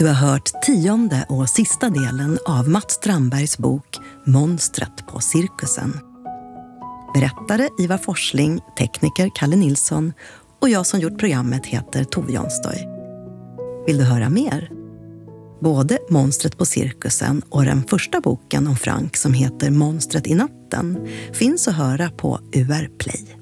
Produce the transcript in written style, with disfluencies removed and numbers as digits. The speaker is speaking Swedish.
Du har hört 10:e och sista delen av Mats Strandbergs bok Monstret på cirkusen. Berättare Ivar Forsling, tekniker Kalle Nilsson och jag som gjort programmet heter Tove Jonstoy. Vill du höra mer? Både Monstret på cirkusen och den första boken om Frank som heter Monstret i natten finns att höra på UR Play.